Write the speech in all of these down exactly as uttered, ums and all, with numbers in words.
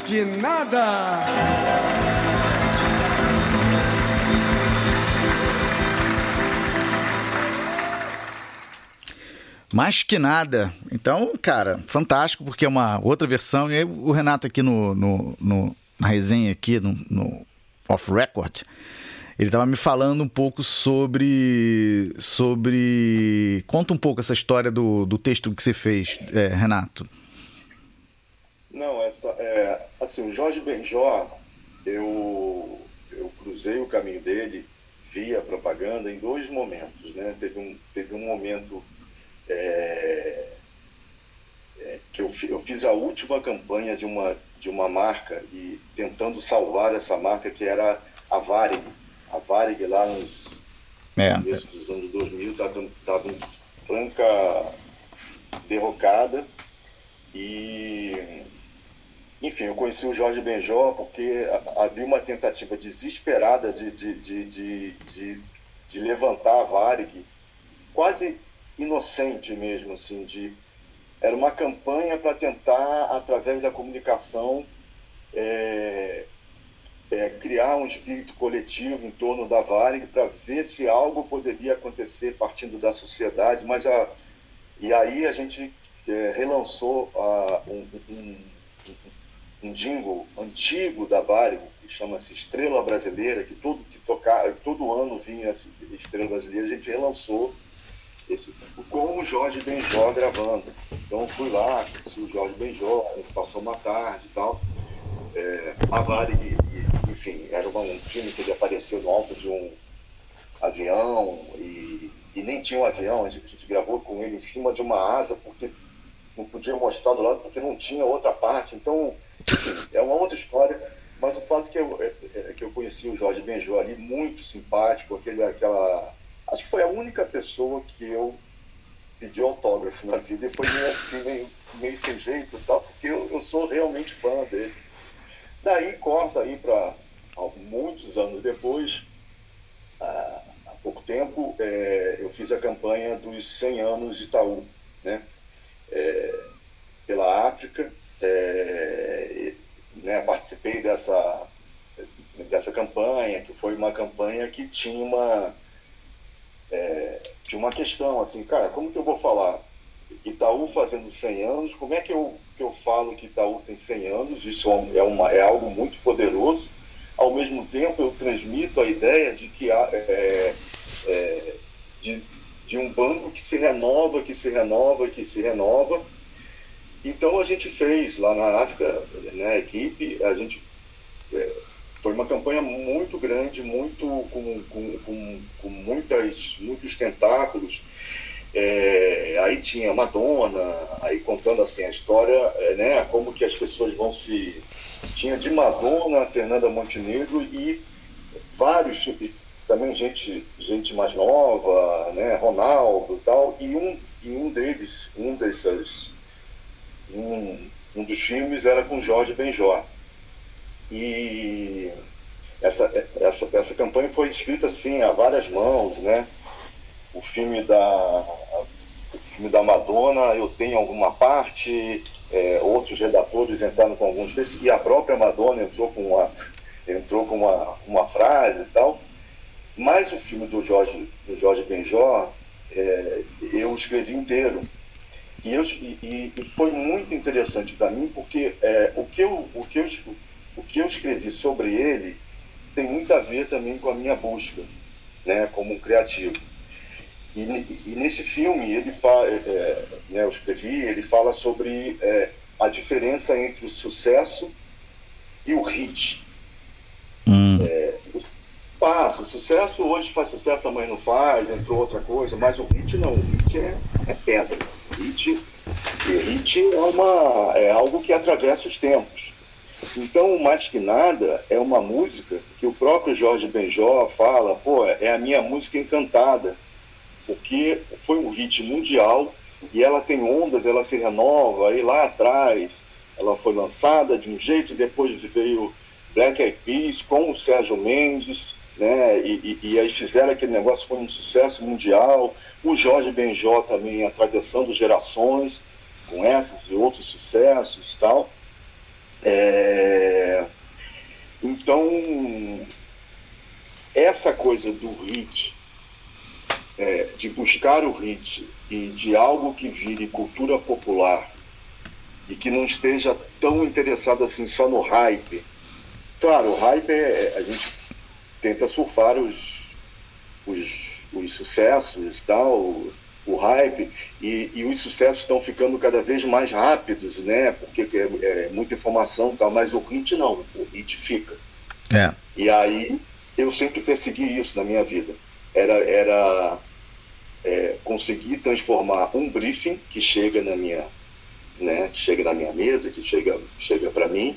que nada. Mais que nada. Então, cara, fantástico, porque é uma outra versão. E aí o Renato aqui no, no, no, na resenha aqui, no, no Off Record, ele estava me falando um pouco sobre... sobre... Conta um pouco essa história do, do texto que você fez, é, Renato. Não, essa, é, assim, o Jorge Benjor, eu, eu cruzei o caminho dele via propaganda em dois momentos, né? Teve um, teve um momento... É, é, que eu, eu fiz a última campanha de uma, de uma marca e tentando salvar essa marca, que era a Varig. A Varig lá nos é. começos dos anos dois mil estava em franca derrocada e, enfim, eu conheci o Jorge Benjor porque havia uma tentativa desesperada de, de, de, de, de, de levantar a Varig, quase inocente mesmo, assim, de... Era uma campanha para tentar, através da comunicação, é, é, criar um espírito coletivo em torno da Varig para ver se algo poderia acontecer partindo da sociedade, mas a, e aí a gente é, relançou a, um, um, um jingle antigo da Varig, que chama-se Estrela Brasileira, que todo, que toca, todo ano vinha Estrela Brasileira, a gente relançou esse, com o Jorge Benjor gravando. Então fui lá, conheci o Jorge Benjor, a gente passou uma tarde e tal. É, a Varig, enfim, era uma, um filme que ele apareceu no alto de um avião e, e nem tinha um avião, a gente, a gente gravou com ele em cima de uma asa porque não podia mostrar do lado porque não tinha outra parte. Então, enfim, é uma outra história, mas o fato é que eu, é, é, que eu conheci o Jorge Benjor ali, muito simpático, aquele, aquela... Acho que foi a única pessoa que eu pedi autógrafo na vida e foi meio assim, meio, meio sem jeito e tal, porque eu, eu sou realmente fã dele. Daí, corta aí para muitos anos depois, há, há pouco tempo, é, eu fiz a campanha dos cem anos de Itaú, né? É, pela África, é, né, participei dessa, dessa campanha, que foi uma campanha que tinha uma... É, tinha uma questão, assim, cara, como que eu vou falar Itaú fazendo cem anos, como é que eu, que eu falo que Itaú tem cem anos? Isso é, uma, é algo muito poderoso. Ao mesmo tempo, eu transmito a ideia de que há, é, é, de, de um banco que se renova, que se renova, que se renova. Então, a gente fez lá na África, né, a equipe, a gente... É, foi uma campanha muito grande, muito, com, com, com, com muitas, muitos tentáculos. É, aí tinha Madonna, aí contando assim a história, é, né, como que as pessoas vão se... Tinha de Madonna, Fernanda Montenegro e vários, também gente, gente mais nova, né, Ronaldo e tal, e um, e um deles, um dessas, um, um dos filmes era com Jorge Benjor. E essa, essa, essa campanha foi escrita assim a várias mãos, né? O filme da, o filme da Madonna, eu tenho alguma parte, é, outros redatores entraram com alguns textos, e a própria Madonna entrou com uma, entrou com uma, uma frase e tal. Mas o filme do Jorge, do Jorge Benjor, é, eu escrevi inteiro. E, eu, e, e foi muito interessante para mim, porque é, o que eu... O que eu O que eu escrevi sobre ele tem muito a ver também com a minha busca, né, como um criativo. E, e nesse filme, ele fala, é, né, eu escrevi, ele fala sobre é, a diferença entre o sucesso e o hit. Hum. É, o, passa, o sucesso hoje faz sucesso, amanhã não faz, entrou outra coisa, mas o hit não, o hit é, é pedra. O hit, e hit é, uma, é algo que atravessa os tempos. Então, Mais Que Nada é uma música que o próprio Jorge Benjor fala, pô, é a minha música encantada, porque foi um hit mundial e ela tem ondas, ela se renova, aí lá atrás ela foi lançada de um jeito, depois veio Black Eyed Peas com o Sérgio Mendes, né, e, e, e aí fizeram aquele negócio, foi um sucesso mundial, o Jorge Benjor também atravessando gerações com esses e outros sucessos e tal. É... Então, essa coisa do hit, é, de buscar o hit e de algo que vire cultura popular e que não esteja tão interessado assim só no hype. Claro, o hype é, a gente tenta surfar os, os, os sucessos e tal, o, o hype, e, e os sucessos estão ficando cada vez mais rápidos, né? Porque é, é muita informação e tal, mas o hit não, o hit fica. É. E aí eu sempre persegui isso na minha vida. Era, era é, conseguir transformar um briefing que chega na minha, né, que chega na minha mesa, que chega, chega para mim,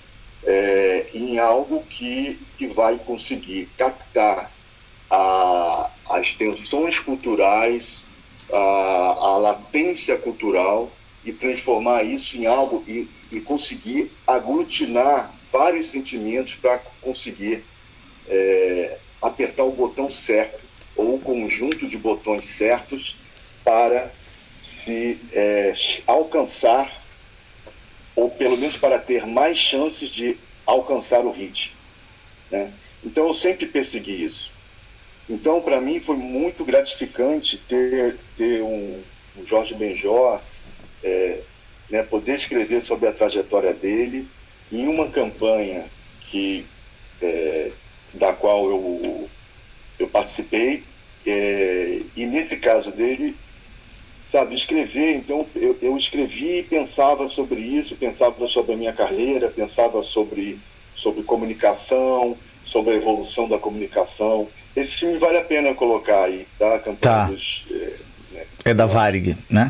é, em algo que, que vai conseguir captar a, as tensões culturais, a, a latência cultural e transformar isso em algo e, e conseguir aglutinar vários sentimentos para conseguir é, apertar o botão certo ou o conjunto de botões certos para se é, alcançar, ou pelo menos para ter mais chances de alcançar o hit, né? Então eu sempre persegui isso. Então para mim foi muito gratificante ter, ter um, um Jorge Benjor, é, né, poder escrever sobre a trajetória dele em uma campanha que, é, da qual eu, eu participei, é, e nesse caso dele, sabe, escrever, então eu, eu escrevi e pensava sobre isso, pensava sobre a minha carreira, pensava sobre, sobre comunicação, sobre a evolução da comunicação. Esse filme vale a pena colocar aí, tá? A campanha Tá. dos, é, né? É da Varig, né?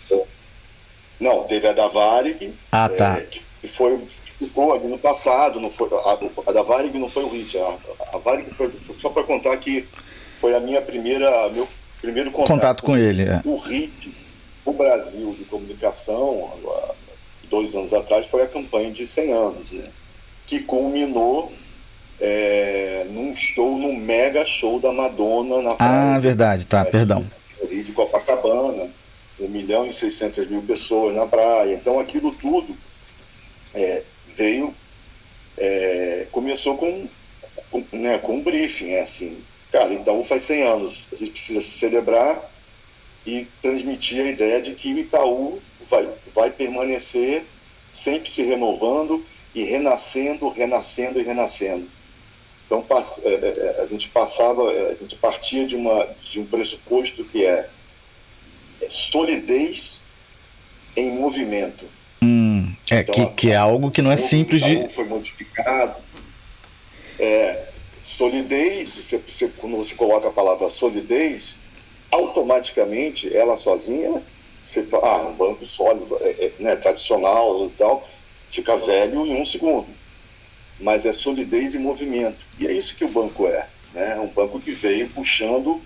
Não, teve a da Varig, Ah, tá. é, que foi, ficou ali no passado, não foi, a, a da Varig não foi o hit, a, a Varig foi, só para contar que foi a minha primeira, meu primeiro contato, Contato com ele, é. O hit, o Brasil de comunicação, há dois anos atrás, foi a campanha de cem anos, né? Que culminou é, num show, num mega show da Madonna na praia. Ah, verdade, tá, de, perdão. De, de Copacabana, um milhão e seiscentas mil pessoas na praia. Então aquilo tudo é, veio, é, começou com, com, né, com um briefing, é assim, cara, Itaú faz cem anos, a gente precisa se celebrar e transmitir a ideia de que o Itaú vai, vai permanecer sempre se renovando e renascendo, renascendo e renascendo. Então a gente passava, a gente partia de, uma, de um pressuposto que é solidez em movimento. Hum, é, então, que, a, que é algo que não é simples de... foi modificado. É, solidez, você, você, quando você coloca a palavra solidez, automaticamente, ela sozinha, você, ah, um banco sólido, é, é, né, tradicional e tal, fica velho em um segundo. Mas é solidez em movimento. E é isso que o banco é, né? Um banco que veio puxando,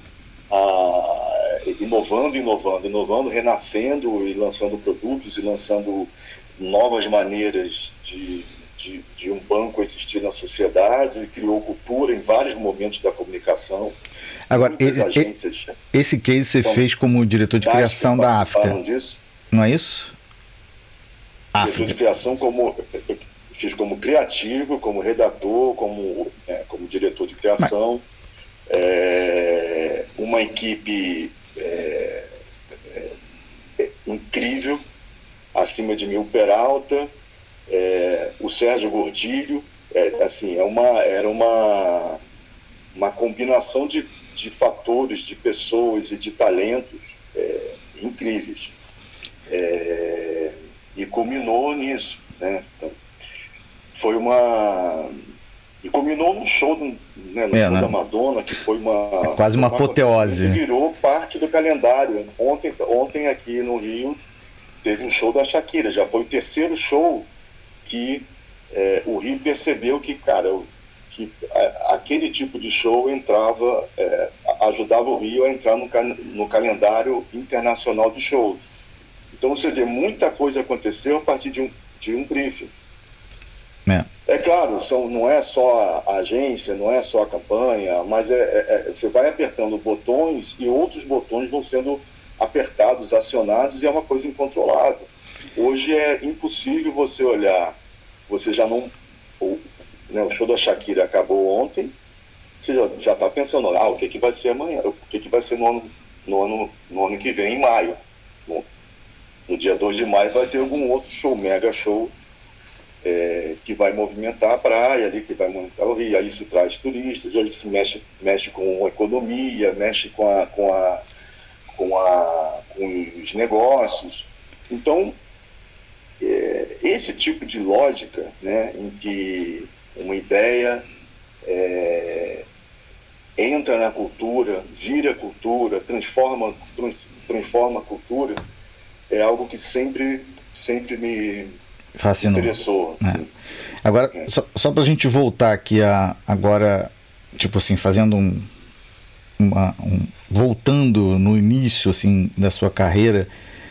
a, inovando, inovando, inovando, renascendo e lançando produtos e lançando novas maneiras de, de, de um banco existir na sociedade, criou cultura em vários momentos da comunicação. Agora, esse, esse case você então, fez como diretor de criação da África, disso. Não é isso? Diretor África. de criação como... Fiz como criativo, como redator, como, é, como diretor de criação. Mas... É, uma equipe é, é, incrível, acima de mil Peralta, é, o Sérgio Gordilho, é, assim, é uma, era uma, uma combinação de, de fatores, de pessoas e de talentos é, incríveis. É, e culminou nisso, né? Então, foi uma... E culminou no show, né, no é, show né? da Madonna, que foi uma... É quase uma, uma apoteose. Que virou parte do calendário. Ontem, ontem aqui no Rio teve um show da Shakira. Já foi o terceiro show que é, o Rio percebeu que, cara, que a, aquele tipo de show entrava, é, ajudava o Rio a entrar no, no calendário internacional de shows. Então você vê, muita coisa aconteceu a partir de um, de um briefing. É, é claro, são, não é só a agência, não é só a campanha, mas é, é, é, você vai apertando botões e outros botões vão sendo apertados, acionados, e é uma coisa incontrolável. Hoje é impossível você olhar, você já não... O, né, o show da Shakira acabou ontem, você já está pensando, ah, o que, que vai ser amanhã? O que, que vai ser no ano, no, ano, no ano que vem, em maio? Bom, no dia dois de maio vai ter algum outro show, mega show, é, que vai movimentar a praia ali, que vai movimentar o Rio. Aí isso traz turistas, aí isso mexe, mexe com a economia, mexe com, a, com, a, com, a, com os negócios. Então, é, esse tipo de lógica, né, em que uma ideia é, entra na cultura, vira cultura, transforma, trans, transforma a cultura, é algo que sempre, sempre me fascinou. Interessou. É. Agora, é. só, só pra gente voltar aqui a, agora, tipo assim, fazendo um, uma, um... voltando no início, assim, da sua carreira,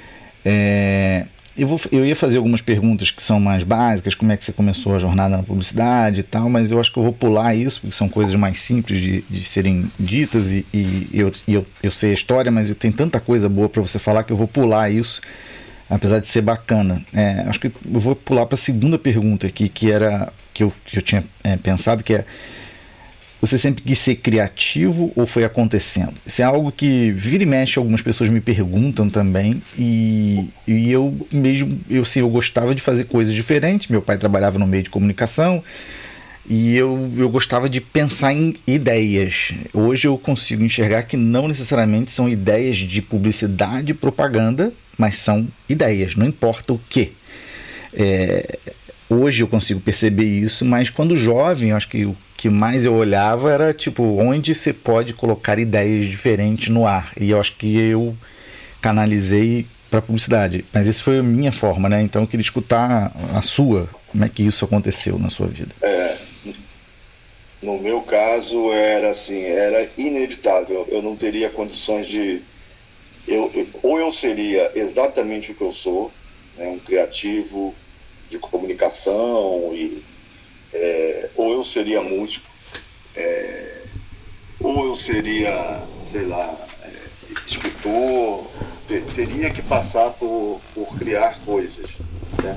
é, eu, vou, eu ia fazer algumas perguntas que são mais básicas, como é que você começou a jornada na publicidade e tal, mas eu acho que eu vou pular isso, porque são coisas mais simples de, de serem ditas, e, e, eu, e eu, eu sei a história, mas eu tenho tanta coisa boa para você falar que eu vou pular isso, apesar de ser bacana. É, acho que eu vou pular para a segunda pergunta aqui, que era que eu, que eu tinha é, pensado, que é: você sempre quis ser criativo ou foi acontecendo? Isso é algo que vira e mexe, algumas pessoas me perguntam também, e, e eu mesmo, eu, assim, eu gostava de fazer coisas diferentes. Meu pai trabalhava no meio de comunicação e eu, eu gostava de pensar em ideias. Hoje eu consigo enxergar que não necessariamente são ideias de publicidade e propaganda, mas são ideias, não importa o que. É, hoje eu consigo perceber isso, mas quando jovem, eu acho que o que mais eu olhava era tipo, onde você pode colocar ideias diferentes no ar, e eu acho que eu canalizei para publicidade, mas essa foi a minha forma, né? Então eu queria escutar a sua, como é que isso aconteceu na sua vida. É, no meu caso era assim, era inevitável, eu não teria condições de Eu, eu, ou eu seria exatamente o que eu sou, né, um criativo de comunicação, e, é, ou eu seria músico, é, ou eu seria, sei lá, é, escritor, ter, teria que passar por, por criar coisas, né?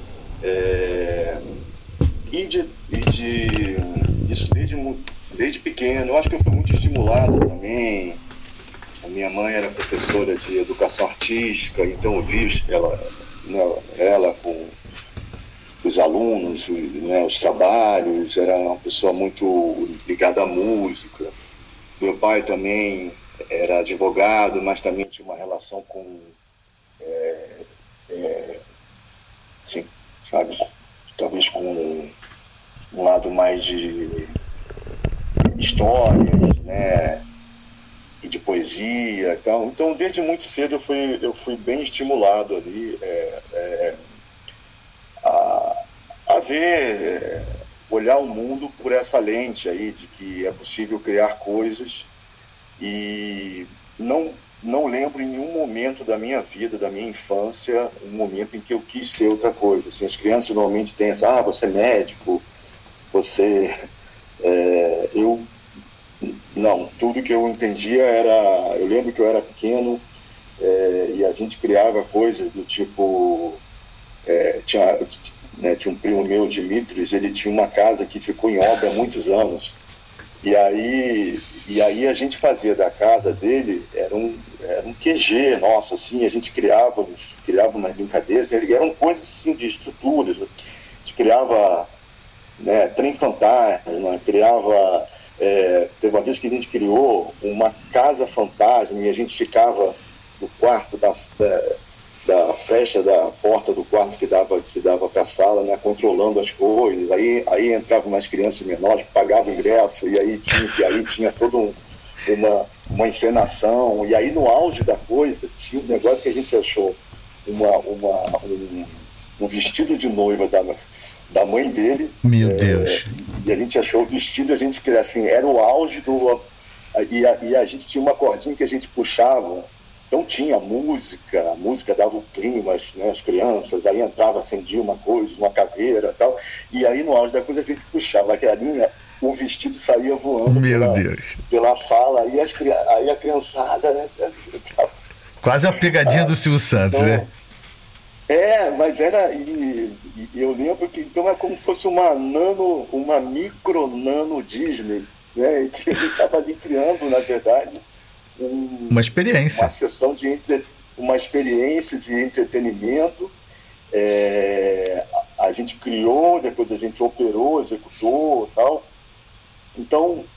É, e de, e de isso desde, desde pequeno. Eu acho que eu fui muito estimulado também. A minha mãe era professora de educação artística, então eu vi ela, né, ela com os alunos, né, os trabalhos, era uma pessoa muito ligada à música. Meu pai também era advogado, mas também tinha uma relação com, é, é, assim, sabe, talvez com um, um lado mais de histórias, né, e de poesia e tal. Então, desde muito cedo eu fui, eu fui bem estimulado ali é, é, a, a ver, é, olhar o mundo por essa lente aí de que é possível criar coisas, e não, não lembro em nenhum momento da minha vida, da minha infância, um momento em que eu quis ser outra coisa. Assim, as crianças normalmente têm essa, ah, você é médico, você... É, eu Não, tudo que eu entendia era... Eu lembro que eu era pequeno é, e a gente criava coisas do tipo... É, tinha, né, tinha um primo meu, Dimitris, ele tinha uma casa que ficou em obra há muitos anos. E aí, e aí a gente fazia da casa dele, era um, era um Q G nosso, assim, a gente criava, criava umas brincadeiras, eram coisas assim de estruturas. A gente criava, né, trem fantasma, criava... É, teve uma vez que a gente criou uma casa fantasma e a gente ficava no quarto da, da, da fresta da porta do quarto que dava, que dava para a sala, né, controlando as coisas. Aí, aí entravam umas crianças menores, pagavam ingresso, e aí tinha, e aí tinha toda um, uma, uma encenação. E aí no auge da coisa tinha um negócio que a gente achou uma, uma, um, um vestido de noiva da da mãe dele. Meu é, Deus. E a gente achou o vestido, a gente queria, assim, era o auge do... E a, e a gente tinha uma cordinha que a gente puxava, então tinha música, a música dava o clima, né, as crianças, aí entrava, acendia uma coisa, uma caveira e tal, e aí no auge da coisa a gente puxava aquela linha, o vestido saía voando. Meu pela, Deus. pela sala, aí, as, aí a criançada... Né, quase a pegadinha ah, do Silvio Santos, então, né? É, mas era. E, e eu lembro que então é como se fosse uma nano, uma micro nano Disney, né? Que ele estava ali criando, na verdade, Uma um- uma experiência. sessão de entre, uma experiência de entretenimento. É, a, a gente criou, depois a gente operou, executou, tal. Então,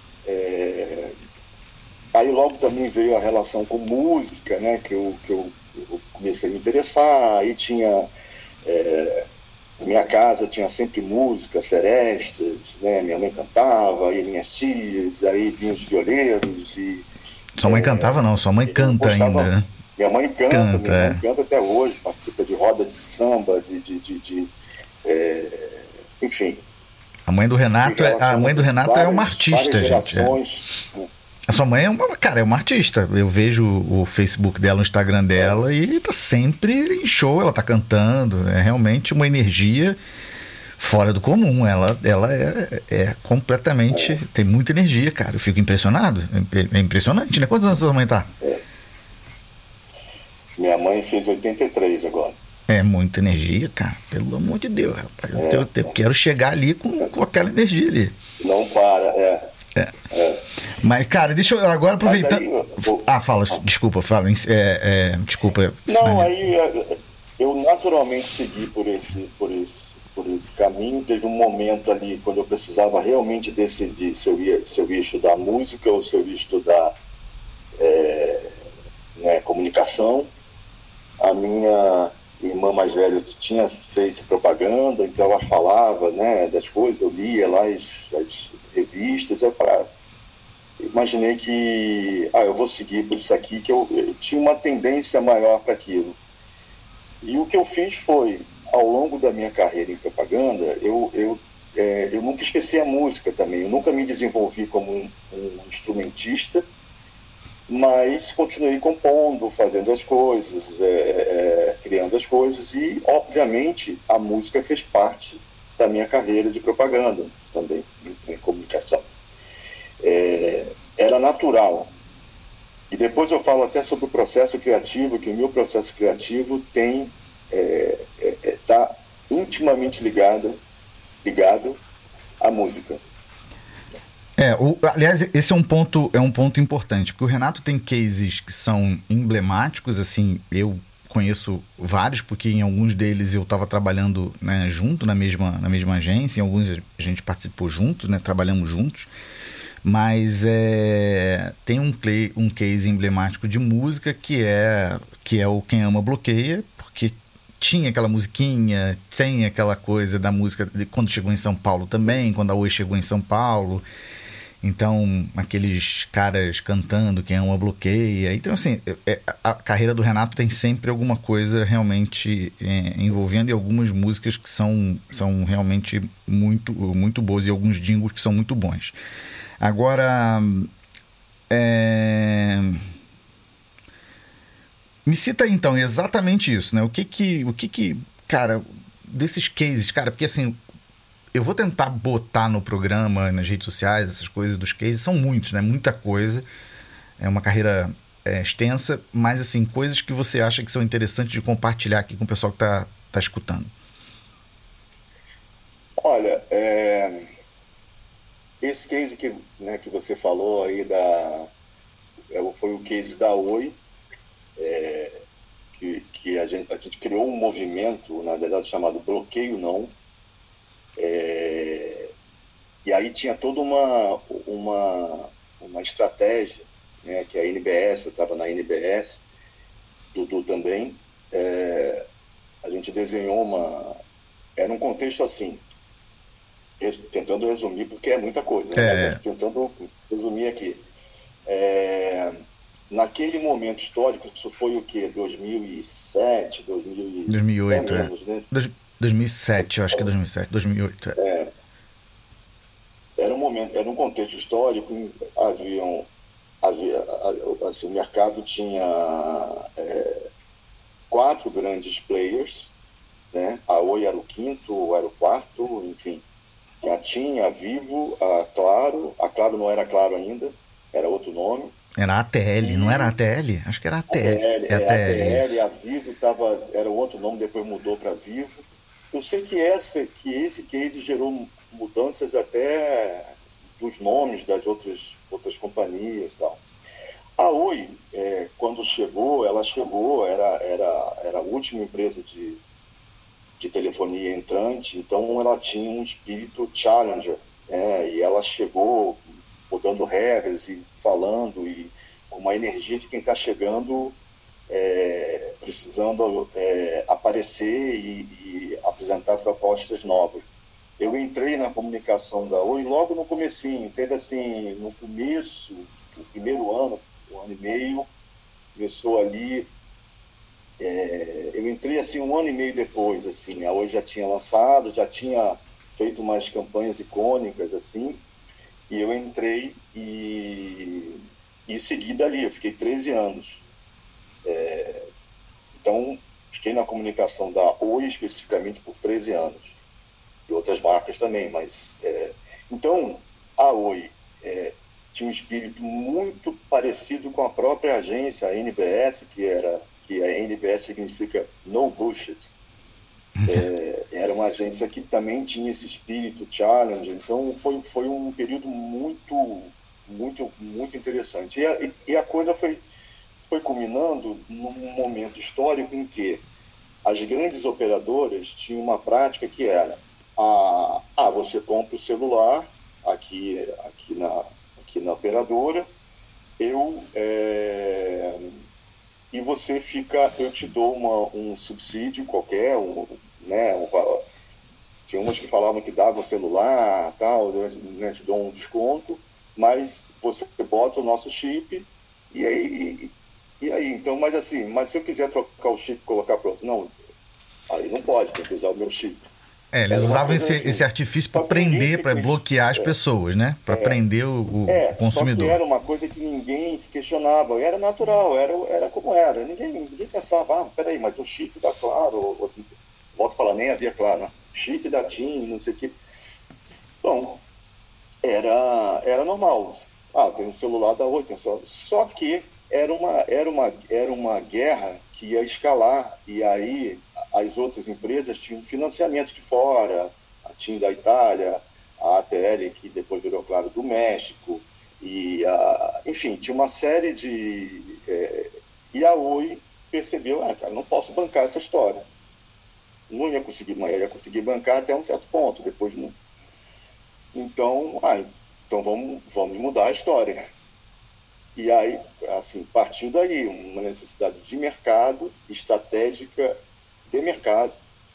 aí logo também veio a relação com música, né? Que eu, que eu, eu comecei a me interessar. Aí tinha é, minha casa tinha sempre música, serestas, né? Minha mãe cantava, aí minhas tias, aí vinham os violeiros e Sua mãe cantava, não, sua mãe eu canta gostava. ainda, né? Minha mãe canta, Canta, minha mãe é. canta até hoje, participa de roda de samba, de, de, de, de é, enfim, A mãe do se Renato é, a relaciona mãe do com Renato é uma várias, várias artista, gente. É. gerações. Né? A sua mãe é uma, cara, é uma artista. Eu vejo o Facebook dela, o Instagram dela e tá sempre em show, ela tá cantando. É realmente uma energia fora do comum. Ela, ela é, é completamente, tem muita energia, cara. Eu fico impressionado. É impressionante, né? Quantos anos sua mãe tá? Minha mãe fez oitenta e três agora. É muita energia, cara. Pelo amor de Deus, rapaz. Eu, eu- eu quero chegar ali com, com aquela energia ali. Não para, é. Mas, cara, deixa eu agora Mas aproveitar. aí, eu- Ah, fala, desculpa, fala. É, é, desculpa. não, aí é, eu naturalmente segui por esse, por esse, por esse caminho. Teve um momento ali quando eu precisava realmente decidir se eu ia, se eu ia estudar música ou se eu ia estudar né, comunicação. A minha irmã mais velha tinha feito propaganda, então ela falava, né, das coisas, eu lia lá as, as revistas, eu falava, imaginei que ah, eu vou seguir por isso aqui, que eu, eu tinha uma tendência maior para aquilo. E o que eu fiz foi, ao longo da minha carreira em propaganda, eu, eu, é, eu nunca esqueci a música também, eu nunca me desenvolvi como um, um instrumentista, mas continuei compondo, fazendo as coisas, é, é, criando as coisas e, obviamente, a música fez parte da minha carreira de propaganda também, em, em comunicação. É, era natural. E depois eu falo até sobre o processo criativo, que o meu processo criativo tem é, é, é, tá intimamente ligado, ligado à música. É, o, aliás, esse é um ponto, é um ponto importante, porque o Renato tem cases que são emblemáticos, assim, eu conheço vários, porque em alguns deles eu estava trabalhando, né, junto na mesma, na mesma agência, em alguns a gente participou juntos, né, trabalhamos juntos, mas é, tem um, play, um case emblemático de música que é, que é o Quem Ama Bloqueia, porque tinha aquela musiquinha, tem aquela coisa da música de quando chegou em São Paulo também, quando a Oi chegou em São Paulo. Então, aqueles caras cantando, Quem Ama Bloqueia. Então, assim, é, a carreira do Renato tem sempre alguma coisa realmente é, envolvendo e algumas músicas que são, são realmente muito, muito boas e alguns jingles que são muito bons. Agora, é... me cita aí, então exatamente isso, né? O que que, o que que, cara, desses cases, cara, porque assim, eu vou tentar botar no programa, nas redes sociais, essas coisas dos cases, são muitos, né? Muita coisa. É uma carreira é, extensa, mas assim, coisas que você acha que são interessantes de compartilhar aqui com o pessoal que tá, tá escutando. Olha, é, esse case que, né, que você falou aí da, é, foi o case da Oi, é, que, que a, gente, a gente criou um movimento, na verdade, chamado Bloqueio Não. É, e aí tinha toda uma, uma, uma estratégia, né, que a N B S, eu estava na N B S, Dudu também, é, a gente desenhou uma... Era um contexto assim, tentando resumir, porque é muita coisa, né? É, Mas tentando resumir aqui. É, naquele momento histórico, isso foi o quê? dois mil e sete, dois mil e... dois mil e oito, até é. menos, né? Dois- 2007, eu acho que é dois mil e sete, dois mil e oito, é. É, era um momento, era um contexto histórico, em- haviam, havia, a- assim, o mercado tinha é, quatro grandes players, né? A Oi era o quinto, ou era o quarto, enfim. Já tinha a Vivo, a Claro, a Claro não era Claro ainda, era outro nome, Era a ATL, E não era a ATL? Acho que era a ATL. ATL, É a é, a ATL, ATL, isso. a Vivo tava, era outro nome, depois mudou para Vivo. Eu sei que, essa, que esse case gerou mudanças até dos nomes das outras, outras companhias e tal. A Oi, é, quando chegou, ela chegou, era, era, era a última empresa de, de telefonia entrante, então ela tinha um espírito challenger, né? E ela chegou mudando regras e falando, e com uma energia de quem está chegando, é, precisando é, aparecer e, e apresentar propostas novas. Eu entrei na comunicação da Oi logo no comecinho, teve assim, no começo, o primeiro ano, um ano e meio, começou ali, é, eu entrei assim um ano e meio depois, assim, a Oi já tinha lançado, já tinha feito umas campanhas icônicas, assim, e eu entrei e, e segui dali, eu fiquei treze anos. Então, fiquei na comunicação da Oi especificamente por treze anos, e outras marcas também, mas... É, então, a Oi é, tinha um espírito muito parecido com a própria agência, a N B S, que era que a N B S significa No Bullshit. É, era uma agência que também tinha esse espírito challenge, então foi, foi um período muito, muito, muito interessante. E a, e a coisa foi, foi culminando num momento histórico em que as grandes operadoras tinham uma prática que era a, ah, você compra o celular aqui, aqui, na, aqui na operadora, eu é, e você fica, eu te dou uma, um subsídio qualquer, um, né, um, tinha umas que falavam que dava o celular, tal, né, te dou um desconto, mas você bota o nosso chip e aí, e aí, então, mas assim, mas se eu quiser trocar o chip e colocar pronto, não, aí não pode, tem que usar o meu chip. É, eles Era uma usavam coisa esse, assim. esse artifício para Só que ninguém prender, se para queix... bloquear as pessoas, né? Para prender o, o É, só que consumidor. era uma coisa que ninguém se questionava. Era natural, era, era como era. Ninguém, ninguém pensava, ah, peraí, mas o chip da Claro, ou, volto a falar, nem havia Claro, né? Chip da TIM, não sei o quê. Bom, era, era normal. Ah, tem um celular da Oi, tem um celular. Só que era uma, era, uma, era uma guerra que ia escalar, e aí as outras empresas tinham financiamento de fora, a TIM da Itália, a ATL, que depois virou, claro, do México, e a, enfim, tinha uma série de... É, e a Oi percebeu, ah, cara, não posso bancar essa história. Não ia conseguir, mas ia conseguir bancar até um certo ponto, depois não. Então, ah, então vamos, vamos mudar a história. E aí, assim, partiu daí uma necessidade de mercado, estratégica de mercado,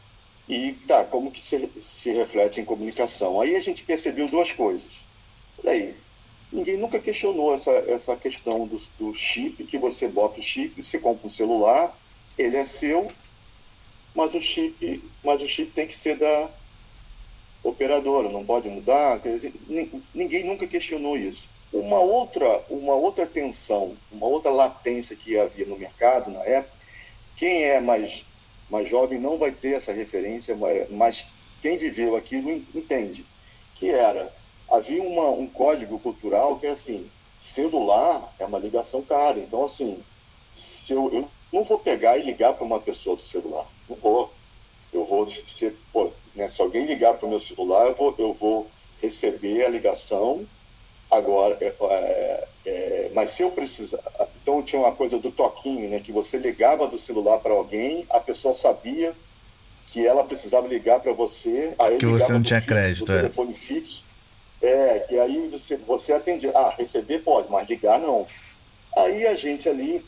e tá, como que se, se reflete em comunicação? Aí a gente percebeu duas coisas. Peraí, ninguém nunca questionou essa, essa questão do, do chip, que você bota o chip, você compra um celular, ele é seu, mas o chip, mas o chip tem que ser da operadora, não pode mudar. Quer dizer, ninguém nunca questionou isso. Uma outra, uma outra tensão, uma outra latência que havia no mercado na época, quem é mais, mais jovem não vai ter essa referência, mas quem viveu aquilo entende, que era, havia uma, um código cultural que é assim, celular é uma ligação cara, então assim, se eu, eu não vou pegar e ligar para uma pessoa do celular, não vou, eu vou ser, pô, né, se alguém ligar para o meu celular, eu vou, eu vou receber a ligação. Agora, é, é, é, mas se eu precisar... Então, tinha uma coisa do toquinho, né? Que você ligava do celular para alguém, a pessoa sabia que ela precisava ligar para você, aí Que você ligava não do tinha fixo, crédito, do é. telefone fixo, é, que aí você, você atendia. Ah, receber pode, mas ligar não. Aí a gente ali,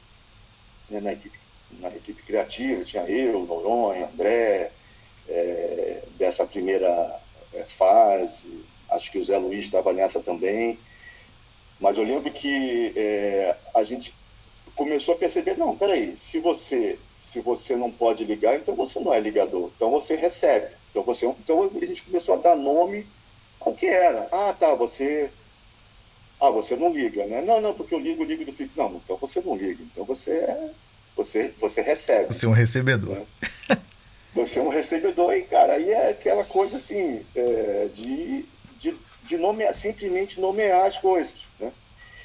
né, na, equipe, na equipe criativa, tinha eu, Noronha, André, é, dessa primeira é, fase... Acho que o Zé Luiz estava nessa também. Mas eu lembro que é, a gente começou a perceber, não, peraí, se você, se você não pode ligar, então você não é ligador. Então você recebe. Então, você, então a gente começou a dar nome ao que era. Ah, tá, você... Ah, você não liga, né? Não, não, porque eu ligo, ligo do fixo. Não, então você não liga. Então você, é, você, você recebe. Você é um recebedor. Né? Você é um recebedor e, cara, aí é aquela coisa assim, é, de, de, de nomear, simplesmente nomear as coisas, né?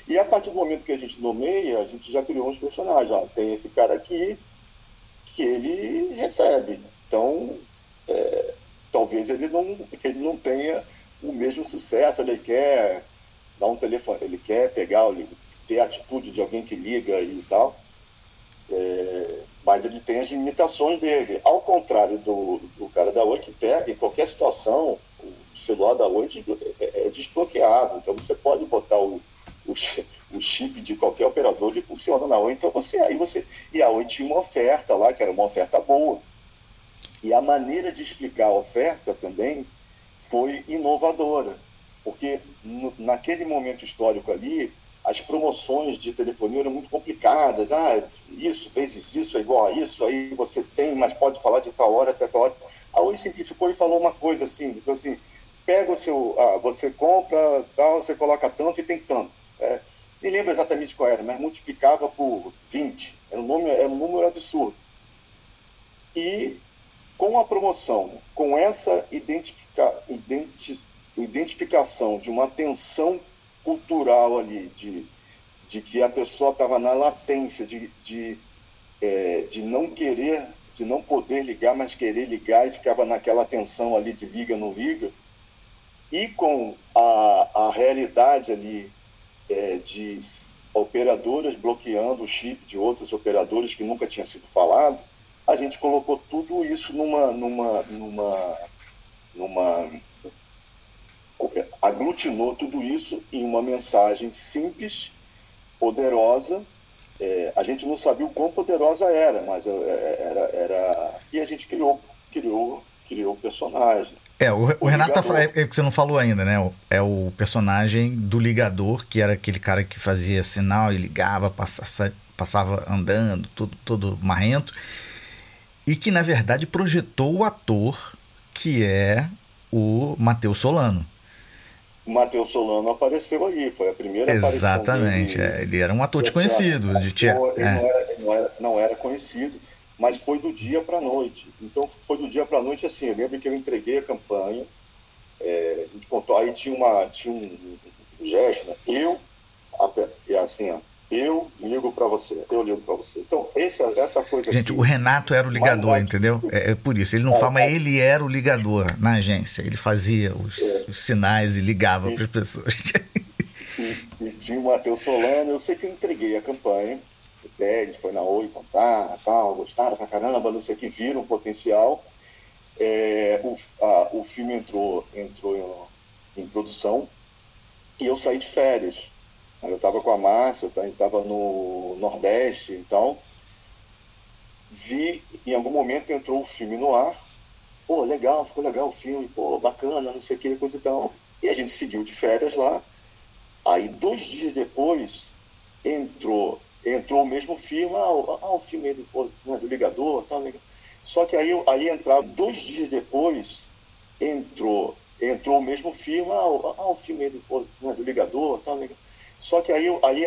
E a partir do momento que a gente nomeia, a gente já criou uns personagens. Ó, tem esse cara aqui que ele recebe. Então, é, talvez ele não, ele não tenha o mesmo sucesso. Ele quer dar um telefone, ele quer pegar, ter a atitude de alguém que liga e tal. É, mas ele tem as limitações dele. Ao contrário do, do cara da Oi, que pega em qualquer situação, o celular da Oi é, é desbloqueado. Então você pode botar o, o, o chip de qualquer operador e funciona na Oi. Então você, aí você. E a Oi tinha uma oferta lá, que era uma oferta boa. E a maneira de explicar a oferta também foi inovadora. Porque no, naquele momento histórico ali, as promoções de telefonia eram muito complicadas. Ah, isso, vezes isso é igual a isso, aí você tem, mas pode falar de tal hora até tal hora. A Oi simplificou e falou uma coisa assim, então, assim, pega o seu, ah, você compra, tal, você coloca tanto e tem tanto. É, nem lembro exatamente qual era, mas multiplicava por vinte. Era um número, era um número absurdo. E com a promoção, com essa identifica, identi, identificação de uma tensão cultural ali, de, de que a pessoa estava na latência de, de, é, de não querer, de não poder ligar, mas querer ligar, e ficava naquela tensão ali de liga, não liga, e com a, a realidade ali é, de operadoras bloqueando o chip de outros operadores que nunca tinha sido falado, a gente colocou tudo isso numa, numa, numa, numa aglutinou tudo isso em uma mensagem simples, poderosa. É, a gente não sabia o quão poderosa era, mas era, era... e a gente criou, criou, criou o personagem. É, o, o, o Renato ligador. Tá, é, é que você não falou ainda, né? É o personagem do ligador, que era aquele cara que fazia sinal e ligava, passava, passava andando, tudo, todo marrento, e que na verdade projetou o ator que é o Matheus Solano. O Matheus Solano apareceu aí, foi a primeira Exatamente, aparição dele. É, ele era um ator desconhecido. De tia... Ele é. não, era, não, era, não era conhecido, mas foi do dia para a noite. Então foi do dia para a noite assim, eu lembro que eu entreguei a campanha, é, a gente contou, aí tinha, uma, tinha um, um gesto, né? eu, e assim, ó, eu ligo para você, eu ligo para você. Então, essa, essa coisa Gente, aqui, o Renato era o ligador, mais entendeu? É, é por isso, ele não é, fala, mas ele era o ligador na agência. Ele fazia os, é. os sinais e ligava para as pessoas. E, e tinha o Matheus Solano, eu sei que eu entreguei a campanha, a gente foi na Oi contar, tal, gostaram pra caramba, não sei o que, viram o potencial. É, o, a, o filme entrou, entrou em, em produção e eu saí de férias. Eu estava com a Márcia, eu estava no Nordeste, então vi, em algum momento entrou o filme no ar, pô, legal, ficou legal o filme, pô, bacana, não sei o que, coisa e tal. E a gente seguiu de férias lá. Aí, dois dias depois, entrou, entrou o mesmo filme, ah, ah o filme do, do ligador, tal, legal. Só que aí, aí entrava, dois dias depois, entrou, entrou o mesmo filme, ah, ah o filme do, do ligador, tal, legal. Só que aí, aí